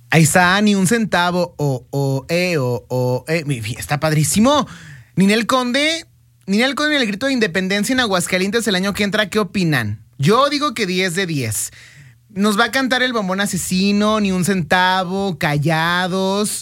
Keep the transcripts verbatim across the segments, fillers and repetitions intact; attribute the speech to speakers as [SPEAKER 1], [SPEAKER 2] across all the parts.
[SPEAKER 1] Ahí está, ni un centavo, o, o, eh, o, o, eh. Está padrísimo. Ninel Conde, Ninel Conde en el grito de independencia en Aguascalientes el año que entra, ¿qué opinan? Yo digo que diez de diez. Nos va a cantar el bombón asesino, ni un centavo, callados,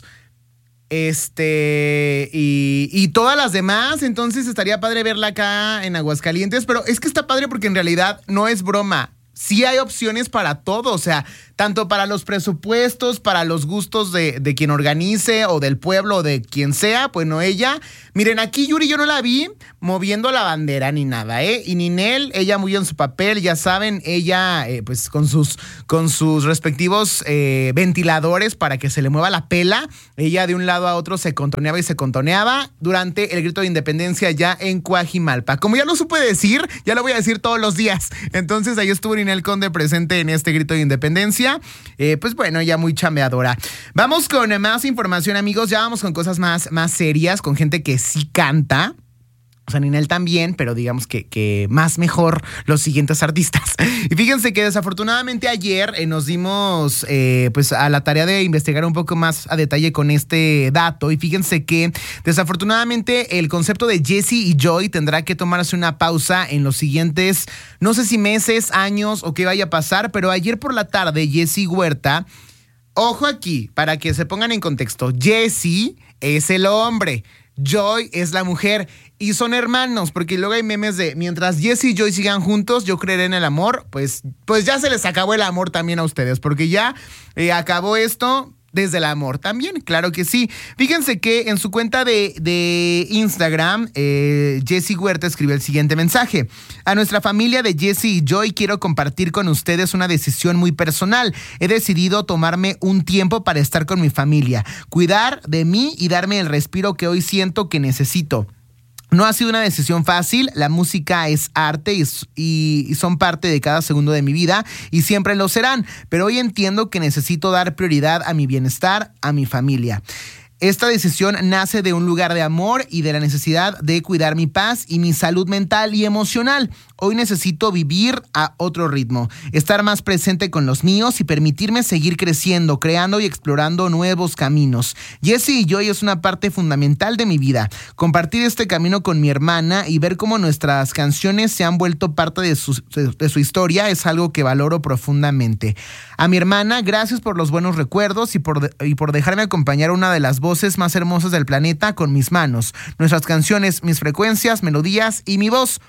[SPEAKER 1] este, y, y todas las demás. Entonces estaría padre verla acá en Aguascalientes, pero es que está padre porque en realidad no es broma. Sí hay opciones para todo, o sea, tanto para los presupuestos, para los gustos de, de quien organice o del pueblo o de quien sea, pues no ella. Miren, aquí Yuri yo no la vi moviendo la bandera ni nada, ¿eh? Y Ninel, ella muy en su papel, ya saben, ella eh, pues con sus, con sus respectivos eh, ventiladores para que se le mueva la pela. Ella de un lado a otro se contoneaba y se contoneaba durante el grito de independencia ya en Coajimalpa. Como ya lo supe decir, ya lo voy a decir todos los días. Entonces ahí estuvo Ninel Conde presente en este grito de independencia. Eh, pues bueno, ya muy chambeadora. Vamos con más información, amigos. Ya vamos con cosas más, más serias, con gente que sí canta. O sea, Ninel también, pero digamos que, que más mejor los siguientes artistas. Y fíjense que desafortunadamente ayer eh, nos dimos eh, pues a la tarea de investigar un poco más a detalle con este dato. Y fíjense que desafortunadamente el concepto de Jessie y Joy tendrá que tomarse una pausa en los siguientes, no sé si meses, años o qué vaya a pasar, pero ayer por la tarde Jessie Huerta, ojo aquí, para que se pongan en contexto, Jessie es el hombre, Joy es la mujer y son hermanos, porque luego hay memes de mientras Jessie y Joy sigan juntos, yo creeré en el amor, pues, pues ya se les acabó el amor también a ustedes, porque ya eh, acabó esto desde el amor también, claro que sí. Fíjense que en su cuenta de, de Instagram, eh, Jessie Huerta escribió el siguiente mensaje. A nuestra familia de Jessie y Joy quiero compartir con ustedes una decisión muy personal. He decidido tomarme un tiempo para estar con mi familia, cuidar de mí y darme el respiro que hoy siento que necesito. No ha sido una decisión fácil, la música es arte y, y, y son parte de cada segundo de mi vida y siempre lo serán, pero hoy entiendo que necesito dar prioridad a mi bienestar, a mi familia. Esta decisión nace de un lugar de amor y de la necesidad de cuidar mi paz y mi salud mental y emocional. Hoy necesito vivir a otro ritmo, estar más presente con los míos y permitirme seguir creciendo, creando y explorando nuevos caminos. Jessie y Joy es una parte fundamental de mi vida. Compartir este camino con mi hermana y ver cómo nuestras canciones se han vuelto parte de su, de, de su historia es algo que valoro profundamente. A mi hermana, gracias por los buenos recuerdos y por, y por dejarme acompañar una de las voces más hermosas del planeta con mis manos, nuestras canciones, mis frecuencias, melodías y mi voz.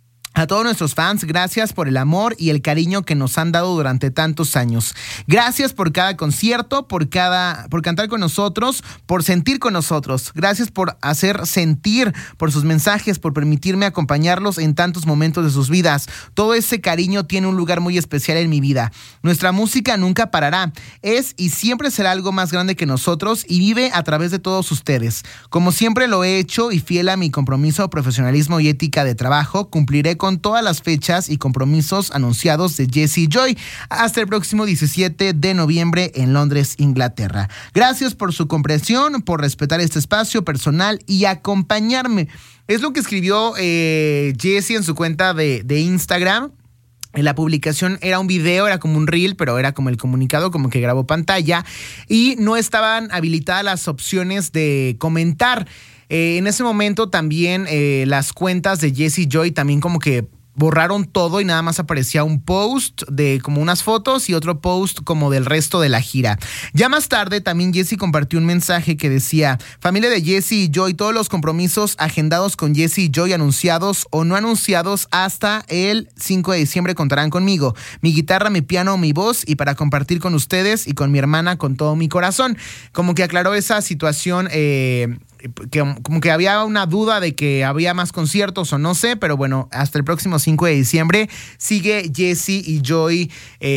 [SPEAKER 1] A todos nuestros fans, gracias por el amor y el cariño que nos han dado durante tantos años. Gracias por cada concierto, por cada, por cantar con nosotros, por sentir con nosotros. Gracias por hacer sentir, por sus mensajes, por permitirme acompañarlos en tantos momentos de sus vidas. Todo ese cariño tiene un lugar muy especial en mi vida. Nuestra música nunca parará. Es y siempre será algo más grande que nosotros y vive a través de todos ustedes. Como siempre lo he hecho y fiel a mi compromiso, profesionalismo y ética de trabajo, cumpliré con con todas las fechas y compromisos anunciados de Jessie y Joy hasta el próximo diecisiete de noviembre en Londres, Inglaterra. Gracias por su comprensión, por respetar este espacio personal y acompañarme. Es lo que escribió eh, Jessie en su cuenta de, de Instagram. La publicación era un video, era como un reel, pero era como el comunicado, como que grabó pantalla y no estaban habilitadas las opciones de comentar. Eh, en ese momento también eh, las cuentas de Jessie y Joy también como que borraron todo y nada más aparecía un post de como unas fotos y otro post como del resto de la gira. Ya más tarde también Jessie compartió un mensaje que decía: familia de Jessie y Joy, todos los compromisos agendados con Jessie y Joy, anunciados o no anunciados hasta el cinco de diciembre contarán conmigo. Mi guitarra, mi piano, mi voz y para compartir con ustedes y con mi hermana con todo mi corazón. Como que aclaró esa situación eh, que como que había una duda de que había más conciertos o no sé, pero bueno, hasta el próximo cinco de diciembre sigue Jessie y Joy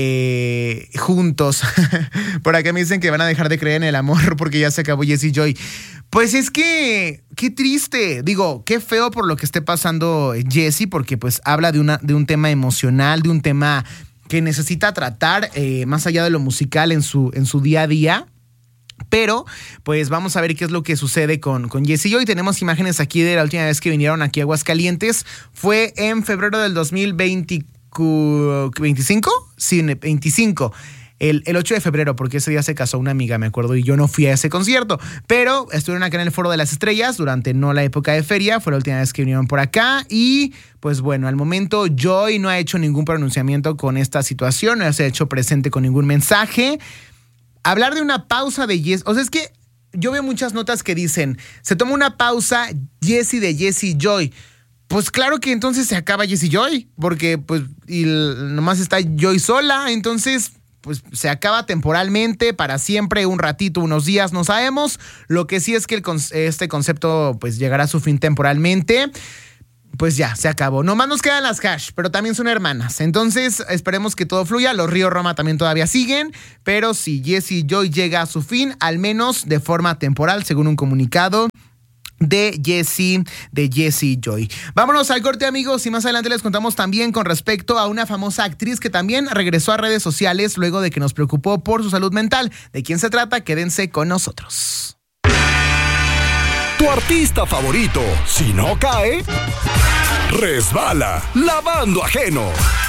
[SPEAKER 1] eh, juntos. Por acá me dicen que van a dejar de creer en el amor porque ya se acabó Jessie y Joy. Pues es que, qué triste, digo, qué feo por lo que esté pasando Jessie, porque pues habla de, una, de un tema emocional, de un tema que necesita tratar eh, más allá de lo musical en su, en su día a día. Pero, pues vamos a ver qué es lo que sucede con, con Jessie y Joy. Tenemos imágenes aquí de la última vez que vinieron aquí a Aguascalientes. Fue en febrero del dos mil veinticinco. Sí, veinticinco. el, el ocho de febrero, porque ese día se casó una amiga, me acuerdo, y yo no fui a ese concierto. Pero estuvieron acá en el Foro de las Estrellas durante no la época de feria, fue la última vez que vinieron por acá. Y pues bueno, al momento Joy no ha hecho ningún pronunciamiento con esta situación, no se ha hecho presente con ningún mensaje. Hablar de una pausa de Yes, o sea, es que yo veo muchas notas que dicen, se toma una pausa Jessie de Jessie Joy. Pues claro que entonces se acaba Jessie Joy, porque pues y nomás está Joy sola, entonces pues se acaba temporalmente, para siempre, un ratito, unos días, no sabemos. Lo que sí es que el, este concepto pues llegará a su fin temporalmente. Pues ya, se acabó. Nomás nos quedan las Hash, pero también son hermanas. Entonces, esperemos que todo fluya. Los Río Roma también todavía siguen, pero si Jessie Joy llega a su fin, al menos de forma temporal, según un comunicado de Jessie, de Jessie Joy. Vámonos al corte, amigos, y más adelante les contamos también con respecto a una famosa actriz que también regresó a redes sociales luego de que nos preocupó por su salud mental. ¿De quién se trata? Quédense con nosotros.
[SPEAKER 2] Tu artista favorito, si no cae, resbala lavando ajeno.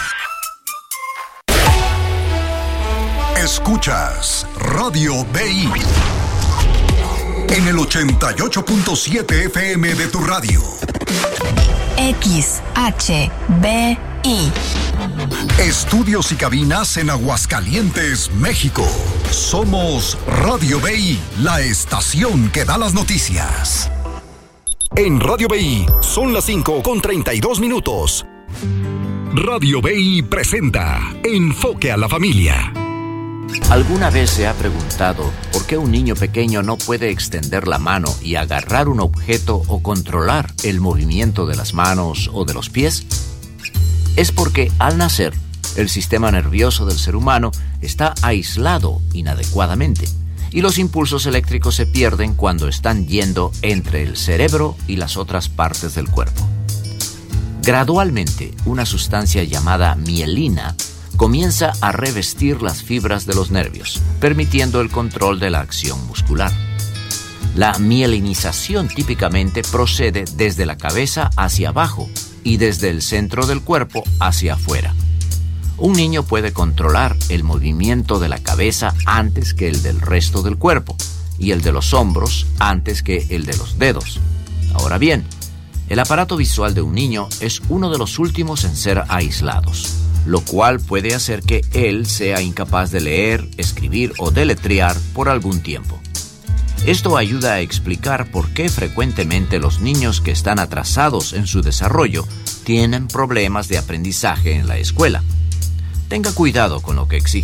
[SPEAKER 2] Escuchas Radio B I en el ochenta y ocho punto siete F M de tu radio.
[SPEAKER 3] X H B I.
[SPEAKER 2] Estudios y cabinas en Aguascalientes, México. Somos Radio B I, la estación que da las noticias. En Radio B I son las cinco con treinta y dos minutos. Radio B I presenta Enfoque a la Familia.
[SPEAKER 4] ¿Alguna vez se ha preguntado por qué un niño pequeño no puede extender la mano y agarrar un objeto o controlar el movimiento de las manos o de los pies? Es porque al nacer, el sistema nervioso del ser humano está aislado inadecuadamente y los impulsos eléctricos se pierden cuando están yendo entre el cerebro y las otras partes del cuerpo. Gradualmente, una sustancia llamada mielina comienza a revestir las fibras de los nervios, permitiendo el control de la acción muscular. La mielinización típicamente procede desde la cabeza hacia abajo y desde el centro del cuerpo hacia afuera. Un niño puede controlar el movimiento de la cabeza antes que el del resto del cuerpo y el de los hombros antes que el de los dedos. Ahora bien, el aparato visual de un niño es uno de los últimos en ser aislados, lo cual puede hacer que él sea incapaz de leer, escribir o deletrear por algún tiempo. Esto ayuda a explicar por qué frecuentemente los niños que están atrasados en su desarrollo tienen problemas de aprendizaje en la escuela. Tenga cuidado con lo que exige